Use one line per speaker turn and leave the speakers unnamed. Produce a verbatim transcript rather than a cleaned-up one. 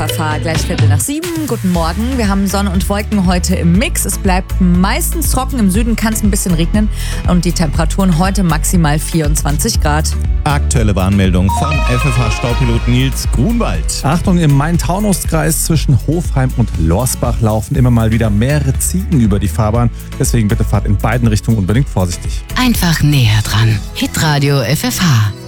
F F H, gleich Viertel nach sieben. Guten Morgen. Wir haben Sonne und Wolken heute im Mix. Es bleibt meistens trocken. Im Süden kann es ein bisschen regnen. Und die Temperaturen heute maximal vierundzwanzig Grad.
Aktuelle Warnmeldung von F F H-Staupilot Nils Grunwald.
Achtung, im Main-Taunus-Kreis zwischen Hofheim und Lorsbach laufen immer mal wieder mehrere Ziegen über die Fahrbahn. Deswegen bitte fahrt in beiden Richtungen unbedingt vorsichtig.
Einfach näher dran. Hitradio F F H.